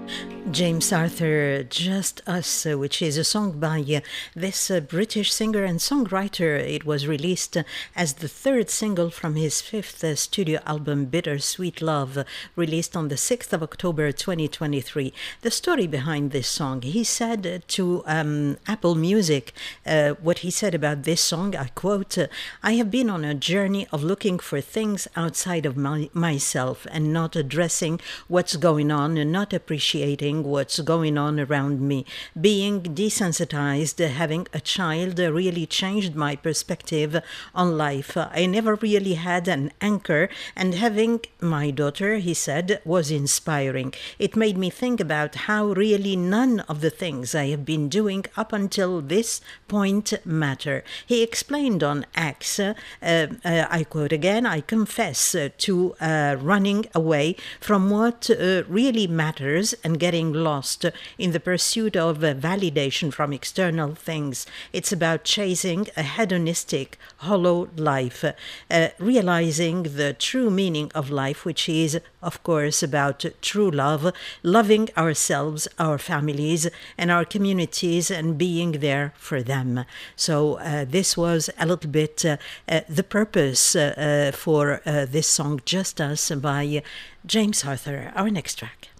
James Arthur, Just Us, which is a song by this British singer and songwriter. It was released as the third single from his fifth studio album, Bittersweet Love, released on the 6th of October 2023. The story behind this song, he said to Apple Music, what he said about this song, I quote, "I have been on a journey of looking for things outside of myself and not addressing what's going on and not appreciating what's going on around me. Being desensitized, having a child really changed my perspective on life. I never really had an anchor, and having my daughter," he said, "was inspiring. It made me think about how really none of the things I have been doing up until this point matter." He explained on X, I quote again, "I confess to running away from what really matters and getting lost in the pursuit of validation from external things. It's about chasing a hedonistic, hollow life, realizing the true meaning of life, which is, of course, about true love, loving ourselves, our families, and our communities, and being there for them." So this was a little bit the purpose for this song, Just Us, by James Arthur. Our next track.